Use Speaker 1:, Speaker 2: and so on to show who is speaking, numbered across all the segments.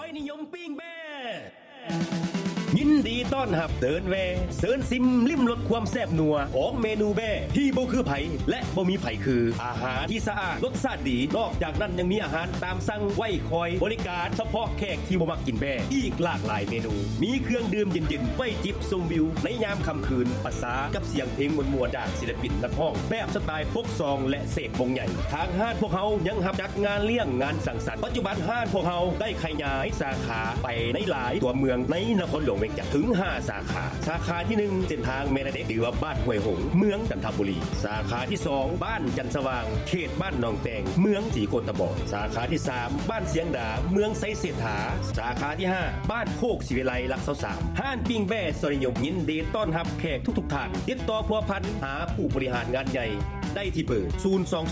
Speaker 1: นิยมปิ้งแบ้ยินดีต้อนรับเดินแวเซิร์นซิมลิ้มรสความแซ่บนัวของเมนูแบ้ที่บ่คือไผและบ่มีไผคืออาหารที่สะอาดรสชาติดีนอกจากนั้นยังมีอาหารตามสั่งไว้คอยบริการเฉพาะแขกที่บ่มักกินแบ้อีกหลากหลายเมนูมีเครื่องดื่มเย็นๆไว้จิบชมวิวในยามค่ำคืนประสานกับเสียงเพลงม่วนๆจากศิลปินนักร้องแบบสไตล์โฟกซองและเศษวงใหญ่ทางห้านพวกเฮายังรับจัดงานเลี้ยงงานสังสรรค์ปัจจุบันห้านพวกเฮาได้ขยายสาขาไปในหลายตัวเมืองในนครหลวงเวียงจันทน์ถึง5สาขาที่1เส้นทางแม่ระเด็กหรือว่าบ้านห้วยหงเมืองจันทบุรีสาขาที่2บ้านจันทร์สว่างเขตบ้านหนองแตงเมืองศรีโกตบสาขาที่3บ้านเสียงดาเมืองไซเศรษฐาสาขาที่5บ้านโคกศิวิไลรัก23ห้านปิ้งแบ้สริยมยินดีต้อนรับแขกทุกท่านติดต่อพัวพันหาผู้บริหารงานใหญ่ได้ที่เบอร์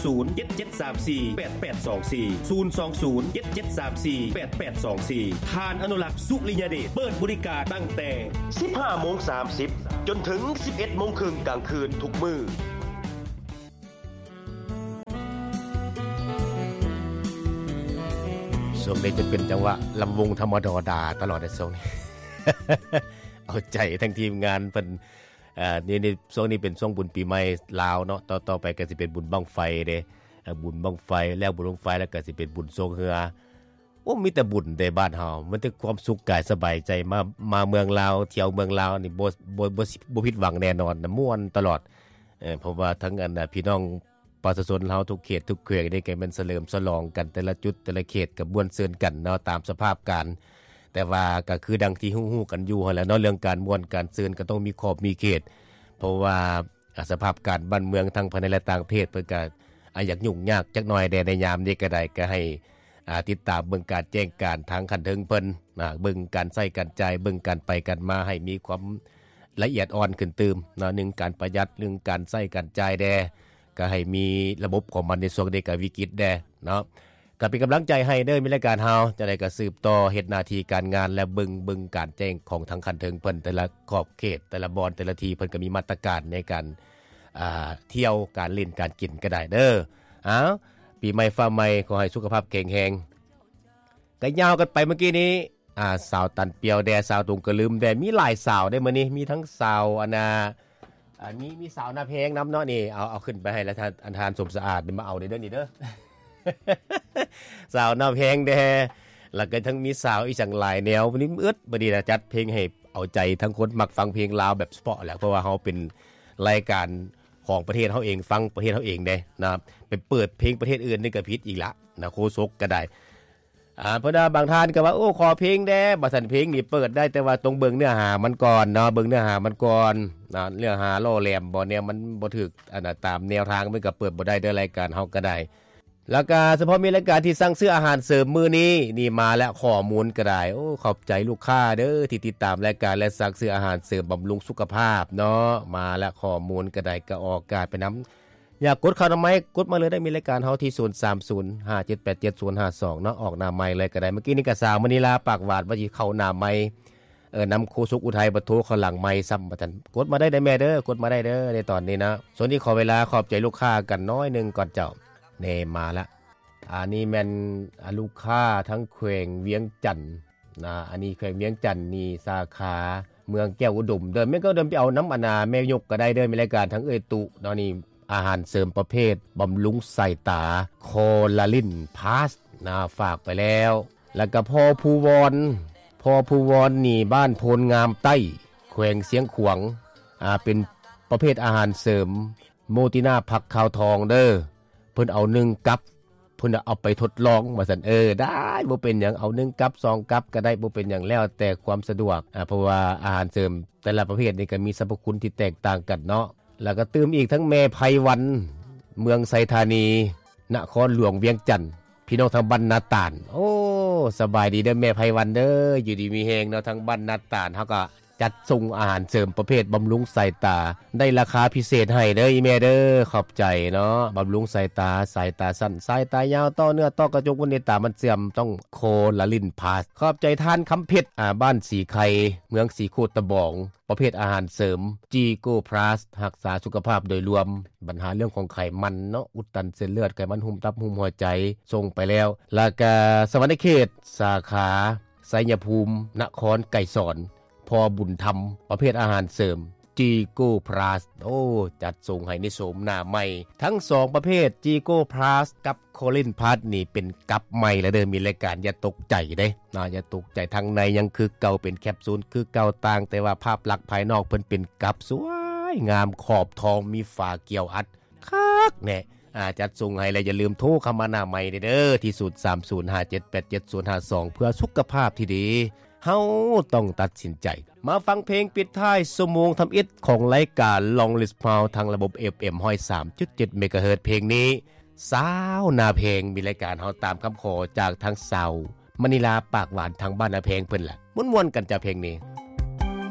Speaker 1: 020-7734-8824 020-7734-8824 ทานอนุรักษ์สุริยเดชเปิดบริการตั้งแต่ 15:30 จนถึง 11:30 กลางคืนทุกมื้อ
Speaker 2: ช่วงนี้จะเป็นจังหวะลำวงธรรมดาตลอดในช่วงนี้ เอาใจทั้งทีมงานเพิ่นนี่ช่วงนี้เป็นช่วงบุญปีใหม่ลาวเนาะต่อไปก็สิเป็นบุญบั้งไฟเด้บุญบั้งไฟแล้วบุญบั้งไฟแล้วก็สิเป็นบุญทรงเฮือโอ้มีแต่บุญในบ้านเฮามันถึงความสุขกายสบายใจมาเมืองลาวเที่ยวเมืองลาวนี่บ่ผิดหวังแน่นอนนะม่วนตลอดเพราะว่าทั้งอันพี่น้องประชาชนเฮาทุกเขตทุกแขวงนี่ก็มันเฉลิมฉลองกันแต่ละจุดแต่ละเขตก็ม่วนซื่นกันเนาะตามสภาพการแต่ว่าก็คือดังที่ฮู้ๆกันอยู่หั่นแหละเนาะเรื่องการม่วนการซื่นก็ต้องมีขอบมีเขตเพราะว่าสภาพการบ้านเมืองทั้งภายในและต่างประเทศเพิ่นก็อยากยุ่งยากจักหน่อยในยามนี้ก็ได้ก็ให้ติดตามเบิ่งการแจ้งการทางคันเทิงเพิ่นเบิ่งการใช้การจ่ายเบิ่งการไปกันมาให้มีความละเอียดอ่อนขึ้นตื่มเนาะนึงการประหยัดเรื่องการใช้การจ่ายแดก็ให้มีระบบของมันในช่วงนี้ก็วิกฤตแดเนาะก็เป็นกำลังใจให้เด้อมีรายการเฮาจะได้ก็สืบต่อเฮ็ดหน้าที่การงานและเบิ่งการแจ้งของทางคันเทิงเพิ่นแต่ละขอบเขตแต่ละบอนแต่ละทีเพิ่นก็มีมาตรการในการเที่ยวการเล่นการกินก็ได้เด้อปีใหม่ฟ้าใหม่ขอให้สุขภาพแข็งแรงก็ยาวกันไปเมื่อกี้นี้สาวตันเปียวแดสาวตุงกระลืมแดมีหลายสาวได้มื้อนี้มีทั้งสาวมีสาวหน้าเพลงนำเนาะนี่เอาขึ้นไปให้แล้วท่านอันทานสมสะอาดมาเอาเด้อนี่เด้อ สาวหน้าเพลงแดแล้วก็ทั้งมีสาวอีจังหลายแนววันนี้อึดบ่ดีนะจัดเพลงให้เอาใจทั้งคนมักฟังเพลงลาวแบบเฉพาะแหละเพราะว่าเฮาเป็นรายการของประเทศเฮาเองฟังประเทศเฮาเองเด้นะไปเปิดเพลงประเทศอื่นนี่ก็ผิดอีกละนะโคซกก็ได้เพราะว่าบางท่านก็ว่าโอ้ขอเพลงแด้บ่ซั่นเพลงนี่เปิดได้แต่ว่าต้องเบิ่งเนื้อหามันก่อนเนาะเบิ่งเนื้อหามันก่อนนะเนื้อหาล่อแหลมบ่แนวมันบ่ถูกตามแนวทางมันก็เปิดบ่ได้เด้อรายการเฮาก็ได้แล้วก็เฉพาะมีรายการที่สั่งซื้ออาหารเสริมมื้อนี้นี่มาแล้วข้อมูลก็ได้โอ้ขอบใจลูกค้าเด้อที่ติดตามรายการและสั่งซื้ออาหารเสริมบำรุงสุขภาพเนาะมาแล้วข้อมูลก็ได้ก็ออกอากาศไปนำอยากกดเข้าหน้าไม้กดมาเลยได้มีรายการเฮาที่0305787052เนาะออกหน้าไม้เลยก็ได้เมื่อกี้นี่ก็สาวมณีลาปากหวาดว่าสิเข้าหน้าไม้นำโคสุกอุทัยบ่โทรเข้าหลังไม้ซ้ำบ่ทันกดมาได้แม่เด้อกดมาได้เด้อในตอนนี้นะส่วนนี้ขอเวลาขอบใจลูกค้ากันน้อยนึงก่อนเจ้าเน่มาละอันนี้แม่นลูกค้าทั้งแขวงเวียงจันทน์นะอันนี้แขวงเวียงจันทน์นี่สาขาเมืองแก้วอุดมเดิมแม่ก็เดิมไปเอาน้ำอนาแม่ยกก็ได้เด้อมีรายการทั้งตุเนาะนี่อาหารเสริมประเภทบำรุงสายตาโคลาลินพาสนะฝากไปแล้วแล้วก็พ่อภูวรนี่บ้านโพนงามใต้แขวงเสียงขวางเป็นประเภทอาหารเสริมโมตินาผักขาวทองเด้อเพิ่นเอา1กัปเพิ่นเอาไปทดลองว่าซั่นได้บ่เป็นหยังเอา1กัป2กัปก็ได้บ่เป็นหยังแล้วแต่ความสะดวกเพราะว่าอาหารเสริมแต่ละประเภทนี่ก็มีสรรพคุณที่แตกต่างกันเนาะแล้วก็ตื่มอีกทั้งแม่ไพวันเมืองไซธานีนครหลวงเวียงจันทน์พี่น้องทางบ้านนาตาลโอ้สบายดีเด้อแม่ไพวันเด้ออยู่ดีมีแฮงเนาะทางบ้านนาตาลเฮาก็จัดส่งอาหารเสริมประเภทบำรุงสายตาได้ราคาพิเศษให้เด้ออีแม่เด้อขอบใจเนาะบำรุงสายตาสั้นสายตายาวต่อเนื้อต่อกระจกวันนี้ตามันเสื่อมต้องโคลาลินพาสขอบใจทานคำเพชรบ้านสีไข่เมืองสีโคตะบองประเภทอาหารเสริมจีโกพลัสรักษาสุขภาพโดยรวมปัญหาเรื่องของไขมันเนาะอุดตันเส้นเลือดไขมันหุ้มตับหุ้มหัวใจส่งไปแล้วแล้วก็สวรรค์เขตสาขาไสยภูมินครไก่สอนพอบุญธรรมประเภทอาหารเสริมจีโก้พลัสจัดส่งให้ในโสมหน้าใหม่ทั้ง2ประเภทจีโก้พลัสกับโคลินพลัสนี่เป็นกับใหม่และเดิมมีรายการอย่าตกใจเด้อย่าตกใจทางในยังคือเก่าเป็นแคปซูลคือเก่าต่างแต่ว่าภาพลักษณ์ภายนอกเพิ่นเป็นกับสวยงามขอบทองมีฝาเกี่ยวอัดคักแน่จัดส่งให้แล้วอย่าลืมโทรเข้ามาหน้าใหม่เด้อที่0305787052เพื่อสุขภาพที่ดีเฮาต้องตัดสินใจมาฟังเพลงปิดท้ายชั่วโมงทำอิฐของรายการ Long List Pound ทางระบบ FM 103.7 เมกะเฮิรตซ์เพลงนี้สาวนาเพลงมีรายการเฮาตามคำขอจากทางสาวมณิลาปากหวานทางบ้านนาเพลงเพิ่นล่ะม่วนๆกันจ้ะเพลงนี้